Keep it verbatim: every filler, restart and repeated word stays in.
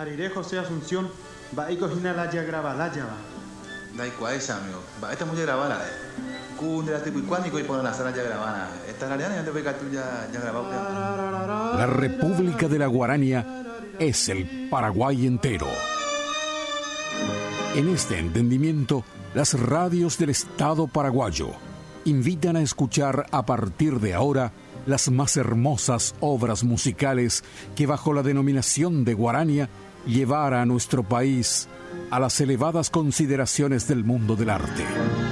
Jariré José Asunción, va y cojina la ya graba la ya va. Da igual esa, amigo. Va, esta mujer grabada, eh. Cunde la tipo y cuándo y por la sala ya grabada. Esta realidad ya te ve que tú ya ya grabado. La República de la Guarania es el Paraguay entero. En este entendimiento, las radios del Estado paraguayo invitan a escuchar a partir de ahora las más hermosas obras musicales que bajo la denominación de Guarania llevara a nuestro país a las elevadas consideraciones del mundo del arte.